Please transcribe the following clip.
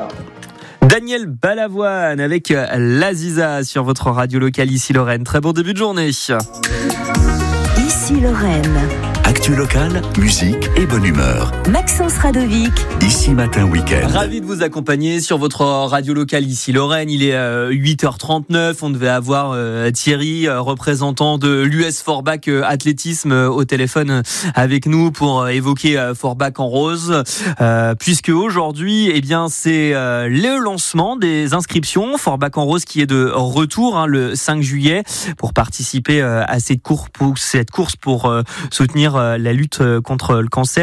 Daniel Balavoine avec l'Aziza sur votre radio locale ici Lorraine. Très bon début de journée. Ici Lorraine. Actu locale, musique et bonne humeur. Maxence Radovic. Ici Matin Week-end. Ravi de vous accompagner sur votre radio locale ici Lorraine. Il est 8h39. On devait avoir Thierry, représentant de l'US Forbach Athlétisme, au téléphone avec nous pour évoquer Forbach en rose. Puisque aujourd'hui, c'est le lancement des inscriptions. Forbach en rose qui est de retour le 5 juillet pour participer à cette course pour soutenir la lutte contre le cancer.